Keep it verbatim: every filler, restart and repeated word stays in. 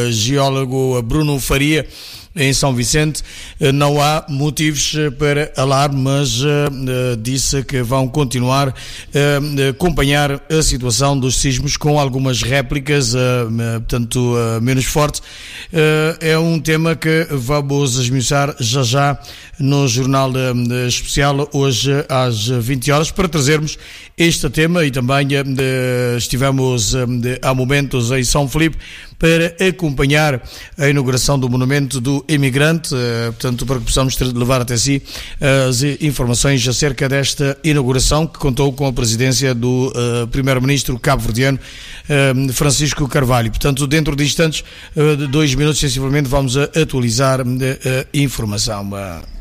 geólogo Bruno Faria, em São Vicente. Não há motivos para alarme, mas uh, disse que vão continuar a uh, acompanhar a situação dos sismos com algumas réplicas, uh, portanto, uh, menos fortes. Uh, é um tema que vamos esmiuçar já já no Jornal uh, Especial, hoje às vinte horas, para trazermos este tema. E também uh, estivemos uh, há momentos em São Filipe para acompanhar a inauguração do monumento do imigrante, portanto, para que possamos levar até si as informações acerca desta inauguração, que contou com a presidência do uh, primeiro-ministro cabo-verdiano uh, Francisco Carvalho. Portanto, dentro de instantes, uh, de dois minutos, sensivelmente, vamos a atualizar a uh, informação. Uh,